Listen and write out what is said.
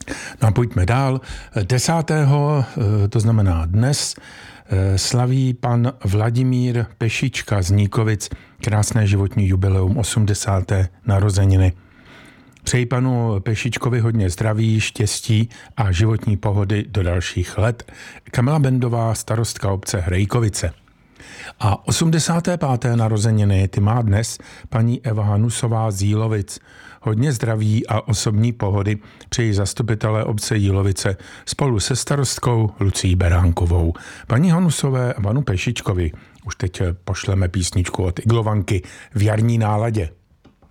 No a pojďme dál. 10. to znamená dnes, slaví pan Vladimír Pešička z Níkovic krásné životní jubileum, 80. narozeniny. Přeji panu Pešičkovi hodně zdraví, štěstí a životní pohody do dalších let. Kamila Bendová, starostka obce Hrejkovice. A 85. narozeniny ty má dnes paní Eva Hanusová z Jílovic. Hodně zdraví a osobní pohody přeji zastupitelé obce Jílovice spolu se starostkou Lucí Beránkovou. Paní Hanusové a panu Pešičkovi už teď pošleme písničku od Iglovanky v jarní náladě.